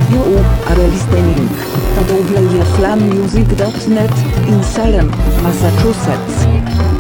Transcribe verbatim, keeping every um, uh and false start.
You are listening to W F L A M music dot net in Salem, Massachusetts.